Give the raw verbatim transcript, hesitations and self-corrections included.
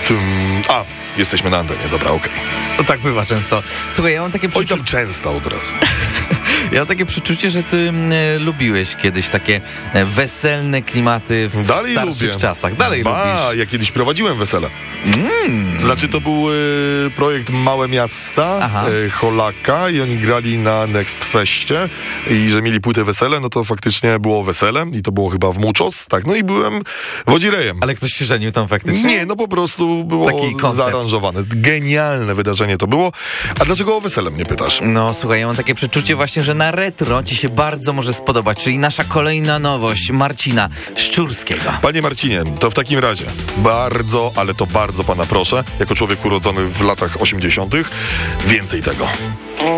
Tum, a, jesteśmy na antenie, dobra, okej. Okay. No tak bywa często. Słuchaj, ja mam takie Oj, przeczucie... tam często od razu. Ja mam takie przeczucie, że ty e, lubiłeś kiedyś takie e, weselne klimaty w Dalej starszych lubię. czasach. Dalej ba, lubisz. ja kiedyś prowadziłem wesele. Mm. Znaczy to był y, projekt Małe Miasta, y, Holaka i oni grali na Next Feście i że mieli płytę Wesele, no to faktycznie było wesele i to było chyba w Muchos, tak, no i byłem wodzirejem. Ale ktoś się żenił tam faktycznie? Nie, no po prostu było Taki koncept. zaaranżowane. Genialne wydarzenie to było. A dlaczego o wesele mnie pytasz? No słuchaj, ja mam takie przeczucie właśnie, że na retro ci się bardzo może spodobać, czyli nasza kolejna nowość Marcina Szczurskiego. Panie Marcinie, to w takim razie bardzo, ale to bardzo pana proszę, jako człowiek urodzony w latach osiemdziesiątych, więcej tego.